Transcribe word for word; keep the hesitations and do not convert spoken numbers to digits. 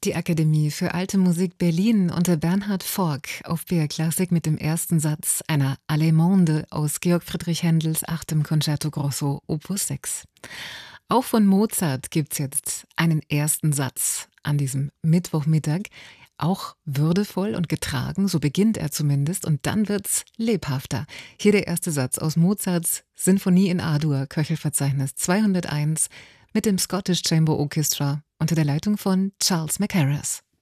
Die Akademie für Alte Musik Berlin unter Bernhard Forck auf B R Klassik mit dem ersten Satz einer Allemande aus Georg Friedrich Händels achtem Concerto Grosso Opus sechs. Auch von Mozart gibt's jetzt einen ersten Satz an diesem Mittwochmittag. Auch würdevoll und getragen, so beginnt er zumindest, und dann wird's lebhafter. Hier der erste Satz aus Mozarts Sinfonie in A-Dur, Köchelverzeichnis zweihunderteins, mit dem Scottish Chamber Orchestra unter der Leitung von Charles Mackerras.